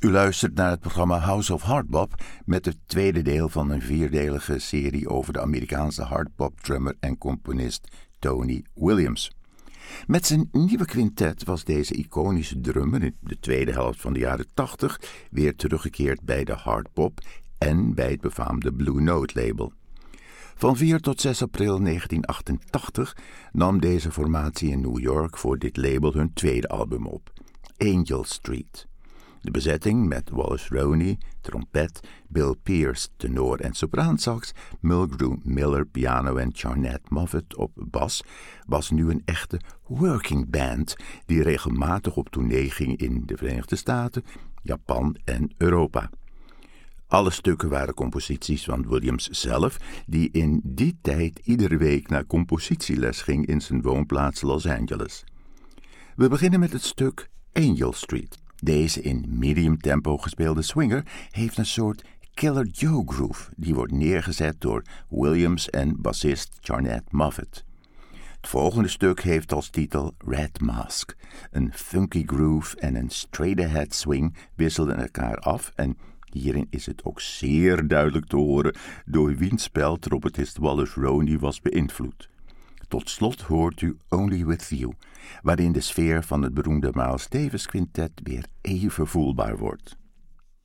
U luistert naar het programma House of Hardbop met het tweede deel van een vierdelige serie over de Amerikaanse hardbop-drummer en componist Tony Williams. Met zijn nieuwe quintet was deze iconische drummer in de tweede helft van de jaren 80 weer teruggekeerd bij de hardbop en bij het befaamde Blue Note label. Van 4 tot 6 april 1988 nam deze formatie in New York voor dit label hun tweede album op, Angel Street. De bezetting met Wallace Roney, trompet, Bill Pierce, tenor en sopraansax, Mulgrew Miller, piano en Charnette Moffett op bas, was nu een echte working band die regelmatig op tournee ging in de Verenigde Staten, Japan en Europa. Alle stukken waren composities van Williams zelf, die in die tijd iedere week naar compositieles ging in zijn woonplaats Los Angeles. We beginnen met het stuk Angel Street. Deze in medium tempo gespeelde swinger heeft een soort Killer Joe groove die wordt neergezet door Williams en bassist Charnette Moffett. Het volgende stuk heeft als titel Red Mask. Een funky groove en een straight-ahead swing wisselden elkaar af en hierin is het ook zeer duidelijk te horen door wiens spel trompetist Wallace Roney was beïnvloed. Tot slot hoort u Only With You, waarin de sfeer van het beroemde Miles Davis quintet weer even voelbaar wordt.